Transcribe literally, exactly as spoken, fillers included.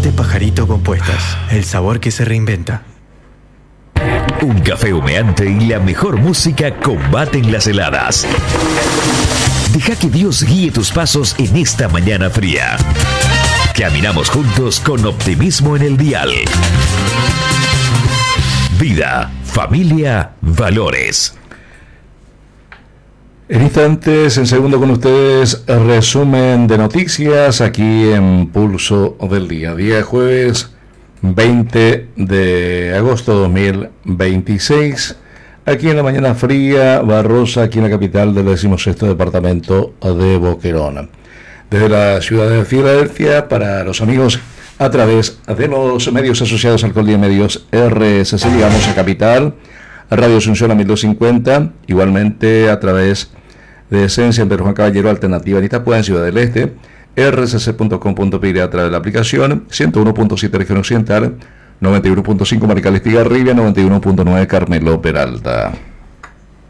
Mate Pajarito Compuestas, el sabor que se reinventa. Un café humeante y la mejor música combaten las heladas. Deja que Dios guíe tus pasos en esta mañana fría. Caminamos juntos con optimismo en el dial. Vida, familia, valores. En instantes, en segundo con ustedes, resumen de noticias aquí en Pulso del Día. Día jueves veinte de agosto de dos mil veintiséis. Aquí en la mañana fría, barrosa, aquí en la capital del decimosexto departamento de Boquerón. Desde la ciudad de Filadelfia, para los amigos a través de los medios asociados al Código de Medios R S C, llegamos a Capital, a Radio Asunción a mil doscientos cincuenta, igualmente a través de Esencia en Pedro Juan Caballero, Alternativa en Itapúa, en Ciudad del Este, r c c punto com punto p y a través de la aplicación, ciento uno punto siete Región Occidental, noventa y uno punto cinco Maricales Tigarribia, noventa y uno punto nueve Carmelo Peralta.